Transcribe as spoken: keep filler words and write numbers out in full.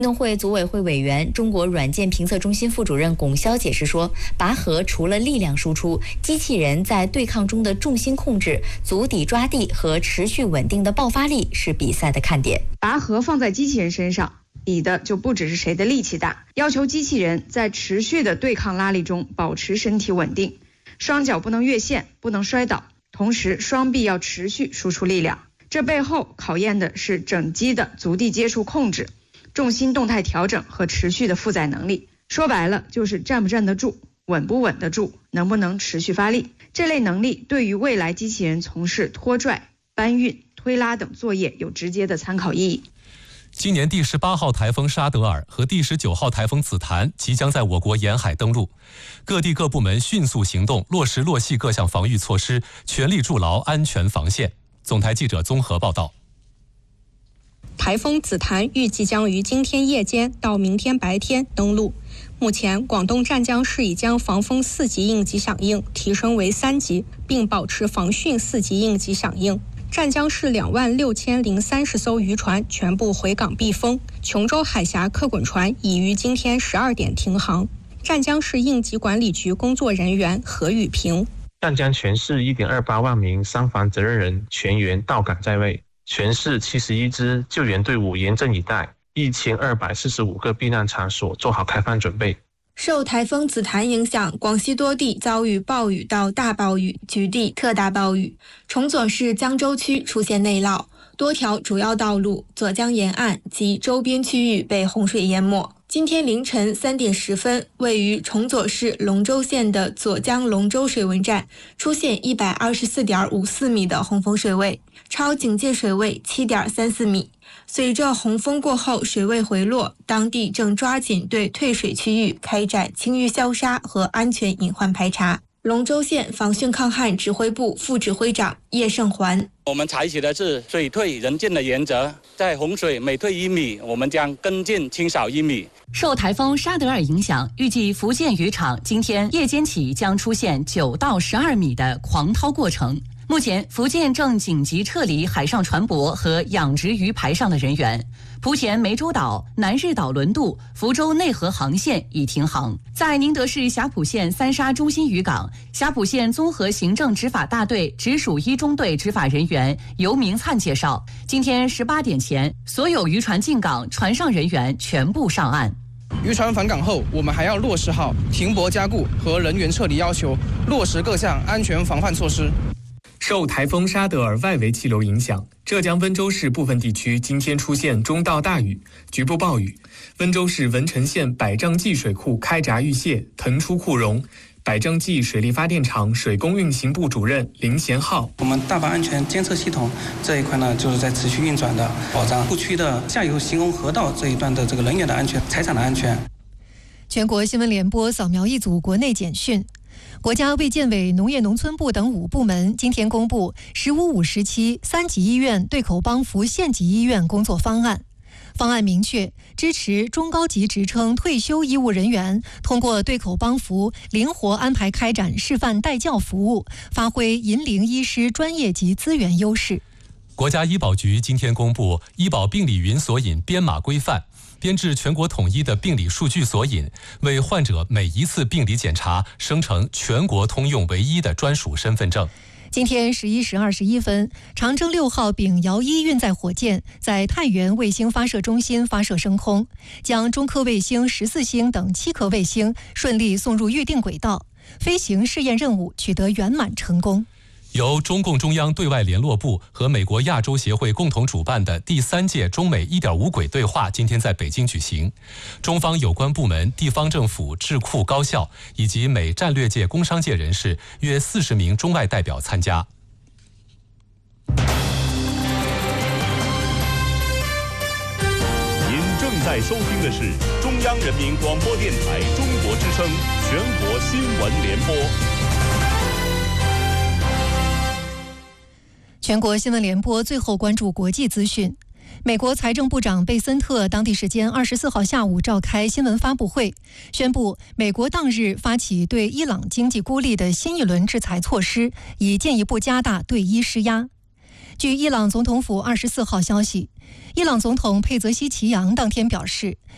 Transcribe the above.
运动会组委会委员、中国软件评测中心副主任龚潇解释说，拔河除了力量输出，机器人在对抗中的重心控制、足底抓地和持续稳定的爆发力是比赛的看点。 拔河放在机器人身上，比的就不只是谁的力气大，要求机器人在持续的对抗拉力中保持身体稳定，双脚不能越线，不能摔倒，同时双臂要持续输出力量。这背后考验的是整机的足地接触控制、重心动态调整和持续的负载能力。说白了就是站不站得住，稳不稳得住，能不能持续发力。这类能力对于未来机器人从事拖拽、搬运、推拉等作业有直接的参考意义。 今年第十八号台风沙德尔和第十九号台风紫檀即将在我国沿海登陆，各地各部门迅速行动，落实落细各项防御措施，全力筑牢安全防线。总台记者综合报道。 台风紫檀预计将于今天夜间到明天白天登陆。目前，广东湛江市已将防风四级应急响应提升为三级，并保持防汛四级应急响应。湛江市两万六千零三十艘渔船全部回港避风，琼州海峡客滚船已于今天十二点停航。湛江市应急管理局工作人员何宇平： 湛江全市 一点二八万名伤防责任人全员到岗在位，全市七十一支救援队伍严阵以待，一千二百四十五个避难场所做好开放准备。 受台风紫檀影响，广西多地遭遇暴雨到大暴雨，局地特大暴雨。崇左市江州区出现内涝，多条主要道路、左江沿岸及周边区域被洪水淹没。今天凌晨三点十分，位于崇左市龙州县的左江龙州水文站出现一百二十四点五四米的洪峰水位，超警戒水位七点三四米。随着洪峰过后水位回落，当地正抓紧对退水区域开展清淤消杀和安全隐患排查。龙州县防汛抗旱指挥部副指挥长叶胜环： 我们采取的是水退人进的原则，在洪水每退一米，我们将跟进清扫一米。 受台风沙德尔影响，预计福建渔场今天夜间起将出现九到十二米的狂涛过程。目前，福建正紧急撤离海上船舶和养殖鱼排上的人员。莆田湄洲岛、南日岛轮渡、福州内河航线已停航。在宁德市霞浦县三沙中心渔港，霞浦县综合行政执法大队直属一中队执法人员尤明灿介绍，今天十八点前，所有渔船进港，船上人员全部上岸。 渔船返港后，我们还要落实好停泊加固和人员撤离要求，落实各项安全防范措施。 受台风沙德尔外围气流影响，浙江温州市部分地区今天出现中到大雨，局部暴雨。温州市文成县百丈记水库开闸预泄，腾出库容。百丈记水利发电厂水工运行部主任林贤浩： 我们大坝安全监测系统这一块呢，就是在持续运转的，保障库区的下游行洪河道这一段的这个人员的安全、财产的安全。 全国新闻联播扫描一组国内简讯。国家卫健委、农业农村部等五部门今天公布“十五五”时期三级医院对口帮扶县级医院工作方案。方案明确支持中高级职称退休医务人员通过对口帮扶灵活安排开展示范带教服务，发挥银龄医师专业及资源优势。 国家医保局今天公布医保病理云索引编码规范，编制全国统一的病理数据索引，为患者每一次病理检查生成全国通用唯一的专属身份证。 今天十一时二十一分，长征六号丙遥一运载火箭在太原卫星发射中心发射升空，将中科卫星十四星等七颗卫星顺利送入预定轨道，飞行试验任务取得圆满成功。 由中共中央对外联络部和美国亚洲协会共同主办的第三届中美 一点五 轨对话今天在北京举行，中方有关部门、地方政府、智库、高校以及美战略界、工商界人士约四十名中外代表参加。 您正在收听的是中央人民广播电台中国之声全国新闻联播。 全国新闻联播最后关注国际资讯。美国财政部长贝森特当地时间二十四号下午召开新闻发布会，宣布美国当日发起对伊朗经济孤立的新一轮制裁措施，以进一步加大对伊施压。据伊朗总统府二十四号消息，伊朗总统佩泽西奇扬当天表示，